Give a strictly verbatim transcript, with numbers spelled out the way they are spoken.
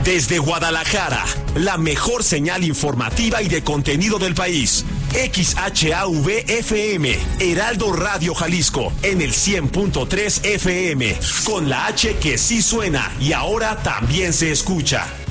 Desde Guadalajara, la mejor señal informativa y de contenido del país. X H A V F M, Heraldo Radio Jalisco, en el cien punto tres F M, con la H que sí suena y ahora también se escucha.